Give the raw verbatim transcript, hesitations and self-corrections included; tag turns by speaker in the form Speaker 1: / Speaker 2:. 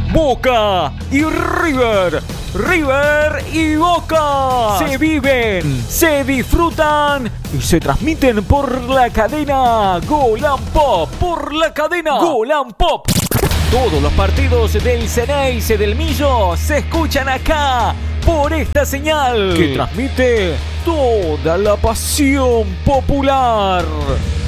Speaker 1: Boca y River. River y Boca se viven, se disfrutan y se transmiten por la cadena Gol and Pop. Por la cadena Gol and Pop. Todos los partidos del Xeneize del Millo se escuchan acá por esta señal que transmite toda la pasión popular.